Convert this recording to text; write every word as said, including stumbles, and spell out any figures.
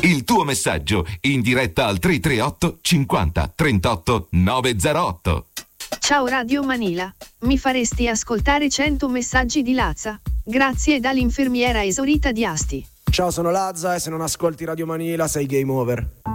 Il tuo messaggio in diretta al tre tre otto cinquanta trentotto novecentotto. Ciao Radio Manila, mi faresti ascoltare cento messaggi di Lazza? Grazie dall'infermiera esaurita di Asti. Ciao, sono Lazza e se non ascolti Radio Manila sei game over.